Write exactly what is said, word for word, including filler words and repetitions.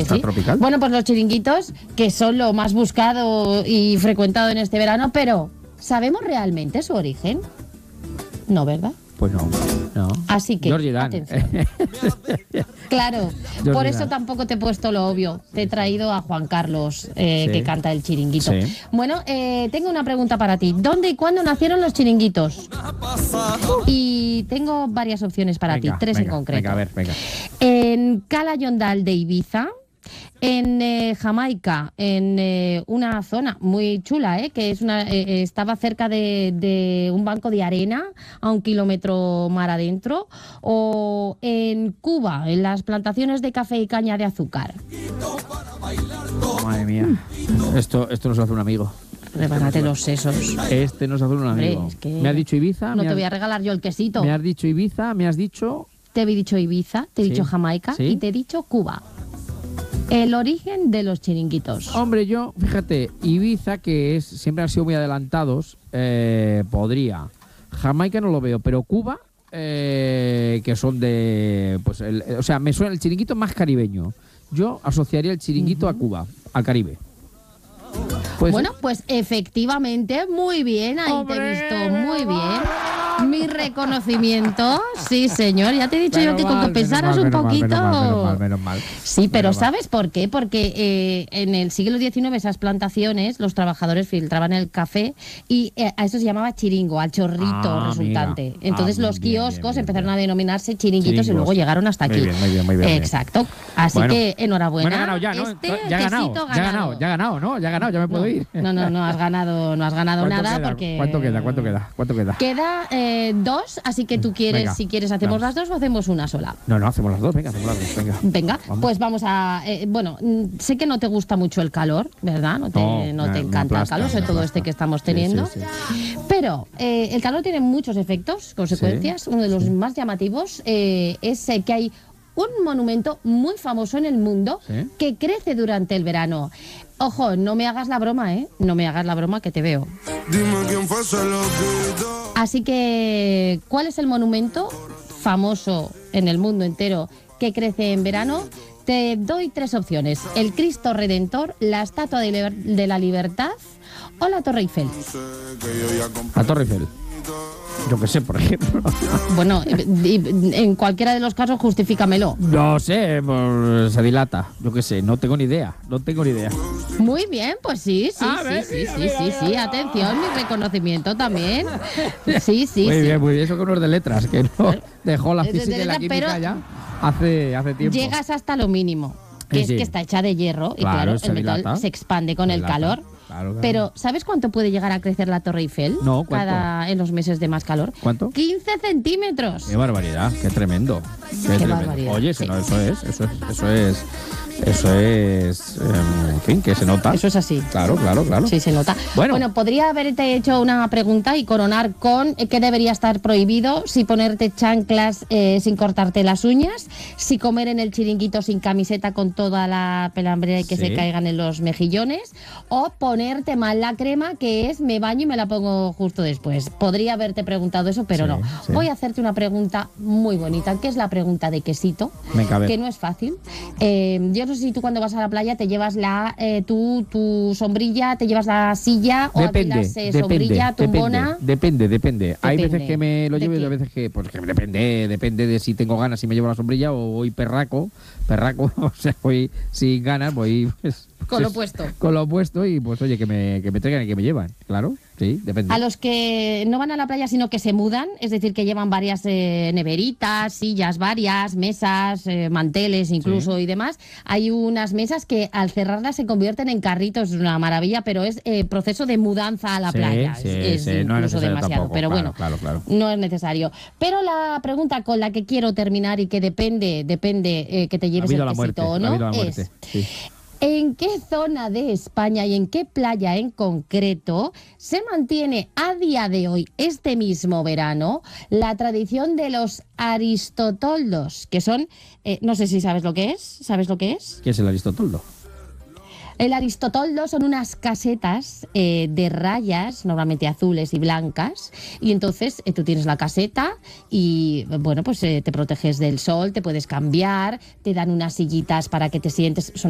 Costa sí. tropical. Bueno, pues los chiringuitos, que son lo más buscado y frecuentado en este verano, pero ¿sabemos realmente su origen? No, ¿verdad? Pues no, no. Así que, Georgie Dan. atención. Claro, Georgie por eso Dan. tampoco te he puesto lo obvio. Te he traído a Juan Carlos, eh, Sí. que canta el chiringuito. Sí. Bueno, eh, tengo una pregunta para ti. ¿Dónde y cuándo nacieron los chiringuitos? Y tengo varias opciones para Venga, ti, tres venga, en concreto. Venga, a ver, venga. En Cala Yondal de Ibiza, en eh, Jamaica, en eh, una zona muy chula, eh, que es una, eh, estaba cerca de, de un banco de arena a un kilómetro mar adentro, o en Cuba, en las plantaciones de café y caña de azúcar. Madre mía. Esto, esto nos hace un amigo. Rebánate los sesos. Este nos hace un Hombre, amigo. es que Me has dicho Ibiza. No me te has, voy a regalar yo el quesito. Me has dicho Ibiza, me has dicho... Te he dicho Ibiza, te he Sí. dicho Jamaica Sí. y te he dicho Cuba. El origen de los chiringuitos. Hombre, yo, fíjate, Ibiza, que es siempre han sido muy adelantados, eh, podría. Jamaica no lo veo, pero Cuba, eh, que son de... pues el, O sea, me suena el chiringuito más caribeño. Yo asociaría el chiringuito Uh-huh. a Cuba, al Caribe. Pues, Bueno, pues efectivamente, muy bien, ahí ¡Hombre! te he visto muy bien. Mi reconocimiento, sí señor, ya te he dicho yo que con que pensaras un poquito... Menos mal, menos mal, menos mal. Sí, pero Menos mal. ¿sabes por qué? Porque eh, en el siglo diecinueve esas plantaciones, los trabajadores filtraban el café y eh, a eso se llamaba chiringo, al chorrito Ah, resultante. amiga. Entonces Ah, los bien, bien, kioscos bien, empezaron bien. a denominarse chiringuitos Chiringos. y luego llegaron hasta Muy aquí. bien, muy bien, muy bien, muy bien. Exacto. Así Bueno. que enhorabuena. Bueno, he ganado ya, ¿no? Este ya he ganado, quesito ya he ganado, ya he ganado, ¿no? Ya he ganado, ya me puedo no, ir. No, no, no has ganado, no has ganado ¿Cuánto nada queda? porque... ¿Cuánto queda? ¿Cuánto queda? ¿Cuánto queda? Queda eh, dos, así que tú quieres, Venga, si quieres hacemos vamos. las dos o hacemos una sola. No, no, hacemos las dos, venga, hacemos las dos, venga. Venga, Vamos. pues vamos a... eh, bueno, mm, sé que no te gusta mucho el calor, ¿verdad? No te, No, no me- te me encanta aplasta, el calor, sobre me todo aplasta. este que estamos Sí, teniendo. sí, sí. Pero eh, el calor tiene muchos efectos, consecuencias. Uno de los más llamativos eh, es eh, que hay un monumento muy famoso en el mundo ¿Sí? que crece durante el verano. Ojo, no me hagas la broma, ¿eh? No me hagas la broma que te veo. Dime quién fue ese loquito. Así que, ¿cuál es el monumento famoso en el mundo entero que crece en verano? Te doy tres opciones: el Cristo Redentor, la Estatua de, Liber- de la Libertad o la Torre Eiffel. Sé que yo ya compré. La Torre Eiffel. Yo qué sé, por ejemplo. Bueno, eh, y- en cualquiera de los casos justifícamelo. No sé, pues, se dilata. Yo qué sé, no tengo ni idea. No tengo ni idea. Muy bien, pues sí, sí, A sí, ver, sí, mira, sí, mira, sí, mira, sí, mira. atención, mi reconocimiento también. Sí, sí, muy sí. bien, muy bien. Eso que uno es de letras, que no dejó la Es de física y la letras, química pero ya hace, hace tiempo. Llegas hasta lo mínimo, que Sí, es sí. que está hecha de hierro y Claro, claro, se el metal dilata. se expande con Se el dilata. calor. Claro, claro. Pero ¿sabes cuánto puede llegar a crecer la Torre Eiffel? No, ¿cuánto? Cada en los meses de más calor. ¿Cuánto? quince centímetros. Qué barbaridad, qué tremendo. Qué, tremendo. barbaridad, Oye, sí. eso, no, eso es, eso es, eso es, eso es, em, en fin, que se nota. Eso es así. Claro, claro, claro. Sí, se nota. Bueno. Bueno, podría haberte hecho una pregunta y coronar con eh, qué debería estar prohibido: si ponerte chanclas eh, sin cortarte las uñas, si comer en el chiringuito sin camiseta con toda la pelambrera y que Sí. se caigan en los mejillones, o ponerte mal la crema, que es me baño y me la pongo justo después. Podría haberte preguntado eso, pero Sí, no. sí. Voy a hacerte una pregunta muy bonita, que es la pregunta de quesito, Venga, a ver. que no es fácil. Eh, yo no sé si tú cuando vas a la playa te llevas la eh, tu, tu sombrilla, te llevas la silla o Depende, apilas eh, depende, sombrilla, depende, tumbona. depende, depende. Hay Depende. veces que me lo ¿De llevo y qué? hay veces que, pues que depende, depende de si tengo ganas, si me llevo la sombrilla o voy perraco, perraco, o sea, voy sin ganas, voy pues, Con lo pues, puesto. Con lo puesto y pues oye, que me, que me traigan y que me llevan, claro, sí, depende. A los que no van a la playa sino que se mudan, es decir, que llevan varias eh, neveritas, sillas varias, mesas, eh, manteles incluso Sí. y demás, hay unas mesas que al cerrarlas se convierten en carritos, es una maravilla, pero es eh, proceso de mudanza a la Sí, playa, sí, es, sí, es no es incluso necesario demasiado, tampoco, pero claro, bueno, claro, claro. no es necesario. Pero la pregunta con la que quiero terminar y que depende, depende eh, que te La lleves vida el o la quesito muerte, o la no, vida o la muerte, es... sí. ¿En qué zona de España y en qué playa en concreto se mantiene a día de hoy, este mismo verano, la tradición de los aristotoldos? Que son, eh, no sé si sabes lo que es, ¿sabes lo que es? ¿Qué es el Aristotoldo? El aristotoldo son unas casetas eh, de rayas, normalmente azules y blancas, y entonces eh, tú tienes la caseta y, bueno, pues eh, te proteges del sol, te puedes cambiar, te dan unas sillitas para que te sientes... Son